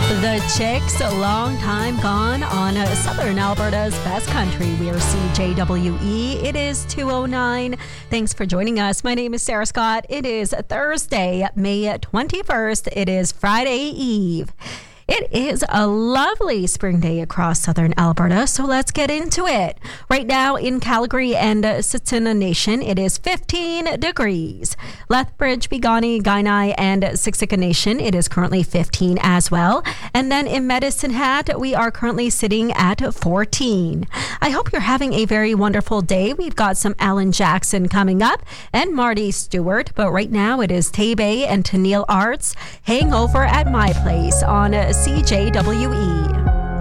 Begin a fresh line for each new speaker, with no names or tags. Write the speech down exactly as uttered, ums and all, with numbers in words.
The Chicks, a long time gone on uh, Southern Alberta's best country. We are C J W E. It is two oh nine. Thanks for joining us. My name is Sarah Scott. It is Thursday, May twenty-first. It is Friday Eve. It is a lovely spring day across Southern Alberta, so let's get into it. Right now in Calgary and uh, Tsuut'ina Nation, it is fifteen degrees. Lethbridge, Piikani, Kainai, and Siksika Nation, it is currently fifteen as well. And then in Medicine Hat, we are currently sitting at fourteen. I hope you're having a very wonderful day. We've got some Alan Jackson coming up and Marty Stewart, but right now it is Taybeh and Tennille Arts, Hangover at My Place on uh, C J W E.